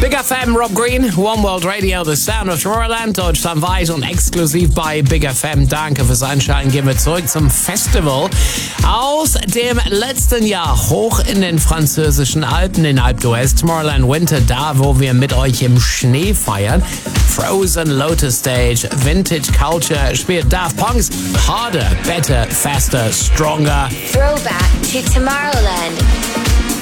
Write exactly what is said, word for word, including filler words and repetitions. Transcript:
Big F M, Rob Green, One World Radio, The Sound of Tomorrowland, deutschlandweit und exklusiv bei Big F M. Danke fürs Einschalten. Gehen wir zurück zum Festival aus dem letzten Jahr hoch in den französischen Alpen, in Alpe d'Huez, Tomorrowland Winter, da wo wir mit euch im Schnee feiern. Frozen Lotus Stage, Vintage Culture, spielt Daft Punk's Harder, Better, Faster, Stronger. Throwback to Tomorrowland.